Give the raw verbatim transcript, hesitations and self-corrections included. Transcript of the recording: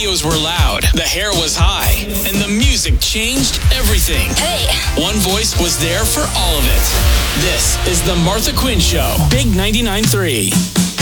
radios were loud, the hair was high, and the music changed everything. Hey! One voice was there for all of it. This is The Martha Quinn Show. Big ninety-nine point three.